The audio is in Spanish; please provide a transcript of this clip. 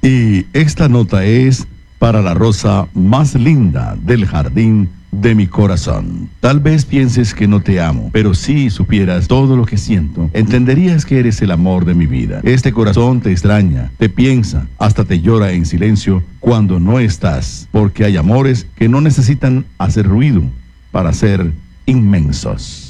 Y esta nota es para la rosa más linda del jardín de mi corazón. Tal vez pienses que no te amo, pero si supieras todo lo que siento, entenderías que eres el amor de mi vida. Este corazón te extraña, te piensa, hasta te llora en silencio cuando no estás, porque hay amores que no necesitan hacer ruido para ser inmensos.